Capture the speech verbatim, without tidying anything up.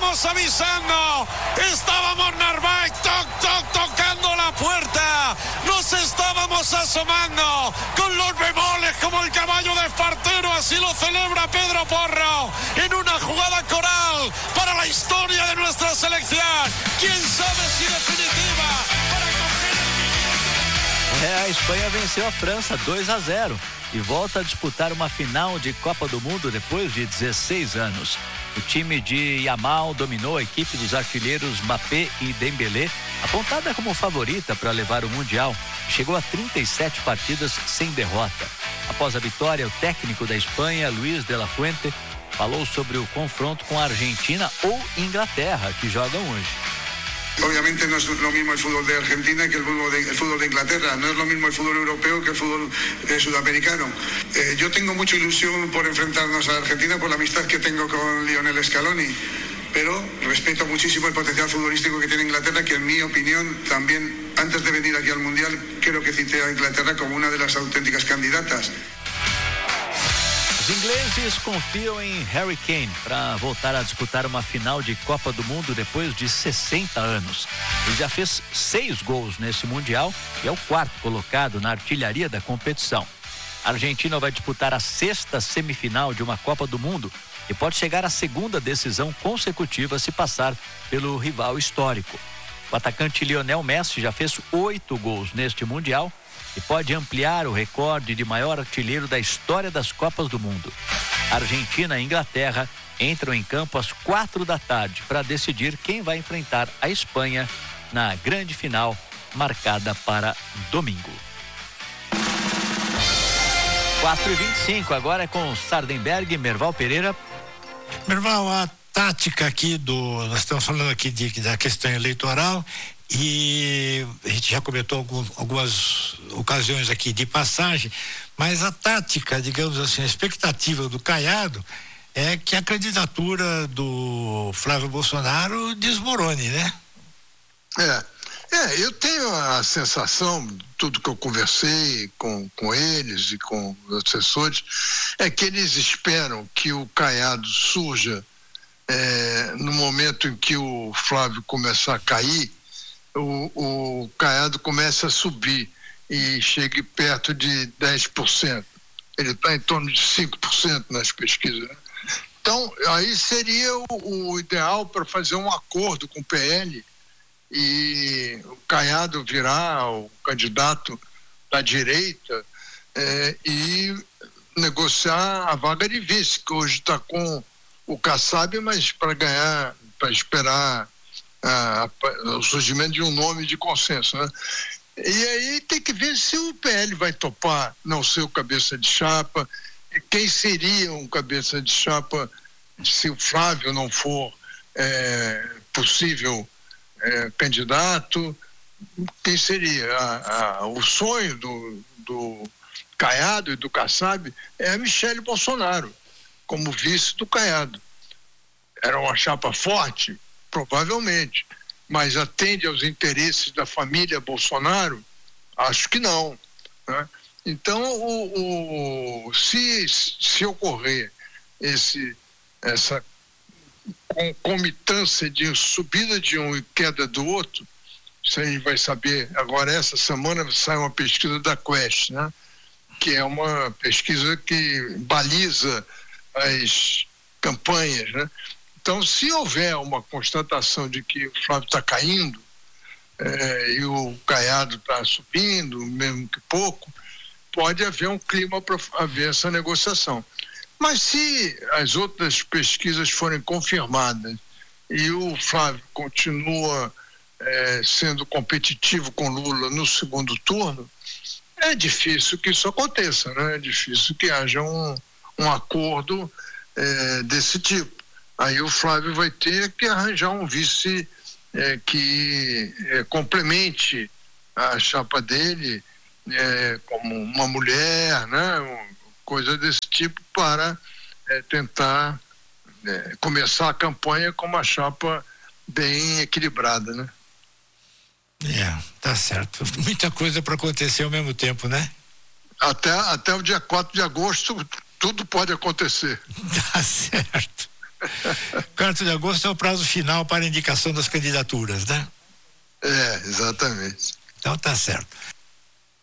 estábamos avisando, estábamos Narváez, toc, toc, tocando la puerta, nos estábamos asomando con los bemoles como el caballo de Espartero, así lo celebra Pedro Porro, en una jugada coral para la historia de nuestra selección, quién sabe si definitiva, para coger el... É, a Espanha venceu a França dois a zero e volta a disputar uma final de Copa do Mundo depois de dezesseis anos. O time de Yamal dominou a equipe dos artilheiros Mbappé e Dembélé, apontada como favorita para levar o Mundial, chegou a trinta e sete partidas sem derrota. Após a vitória, o técnico da Espanha, Luis de la Fuente, falou sobre o confronto com a Argentina ou Inglaterra, que jogam hoje. Obviamente no es lo mismo el fútbol de Argentina que el fútbol de, el fútbol de Inglaterra, no es lo mismo el fútbol europeo que el fútbol eh, sudamericano. Eh, yo tengo mucha ilusión por enfrentarnos a Argentina por la amistad que tengo con Lionel Scaloni, pero respeto muchísimo el potencial futbolístico que tiene Inglaterra, que en mi opinión también, antes de venir aquí al Mundial, creo que cité a Inglaterra como una de las auténticas candidatas. Os ingleses confiam em Harry Kane para voltar a disputar uma final de Copa do Mundo depois de sessenta anos. Ele já fez seis gols nesse Mundial e é o quarto colocado na artilharia da competição. A Argentina vai disputar a sexta semifinal de uma Copa do Mundo e pode chegar à segunda decisão consecutiva se passar pelo rival histórico. O atacante Lionel Messi já fez oito gols neste Mundial e pode ampliar o recorde de maior artilheiro da história das Copas do Mundo. Argentina e Inglaterra entram em campo às quatro da tarde para decidir quem vai enfrentar a Espanha na grande final marcada para domingo. quatro e vinte e cinco, agora é com Sardenberg e Merval Pereira. Merval, a tática aqui do... Nós estamos falando aqui de, da questão eleitoral e a gente já comentou algum, algumas ocasiões aqui de passagem, mas a tática, digamos assim, a expectativa do Caiado é que a candidatura do Flávio Bolsonaro desmorone, né? É, é, eu tenho a sensação, tudo que eu conversei com, com eles e com os assessores, é que eles esperam que o Caiado surja é, no momento em que o Flávio começar a cair, o, o Caiado começa a subir e chegue perto de dez por cento. Ele está em torno de cinco por cento nas pesquisas, né? Então, aí seria o, o ideal para fazer um acordo com o P L e o Caiado virar o candidato da direita é, e negociar a vaga de vice, que hoje está com o Kassab, mas para ganhar, para esperar a, a, o surgimento de um nome de consenso, né? E aí tem que ver se o P L vai topar não ser o cabeça de chapa, e quem seria um cabeça de chapa se o Flávio não for é, possível é, candidato, quem seria? A, a, o sonho do, do Caiado e do Kassab é a Michele Bolsonaro como vice do Caiado. Era uma chapa forte? Provavelmente, mas atende aos interesses da família Bolsonaro? Acho que não, né? Então, o, o, se, se ocorrer esse, essa concomitância de subida de um e queda do outro, isso a gente vai saber. Agora, essa semana sai uma pesquisa da Quest, né? Que é uma pesquisa que baliza as campanhas, né? Então, se houver uma constatação de que o Flávio está caindo é, e o Caiado está subindo, mesmo que pouco, pode haver um clima para haver essa negociação. Mas se as outras pesquisas forem confirmadas e o Flávio continua é, sendo competitivo com Lula no segundo turno, é difícil que isso aconteça, né? É difícil que haja um, um acordo é, desse tipo. Aí o Flávio vai ter que arranjar um vice é, que é, complemente a chapa dele, é, como uma mulher, né? Coisa desse tipo, para é, tentar é, começar a campanha com uma chapa bem equilibrada, né? É, tá certo. Muita coisa para acontecer ao mesmo tempo, né? Até, até o dia quatro de agosto tudo pode acontecer. Tá certo. quatro de agosto é o prazo final para a indicação das candidaturas, né? É, exatamente. Então tá certo.